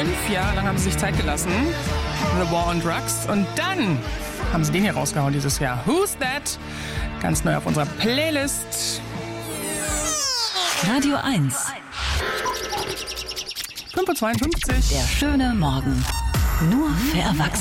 Jahre lang haben sie sich Zeit gelassen. The War on Drugs. Und dann haben sie den hier rausgehauen dieses Jahr. Who's That? Ganz neu auf unserer Playlist. Radio 1. 5:52. Der schöne Morgen. Nur für Erwachsene.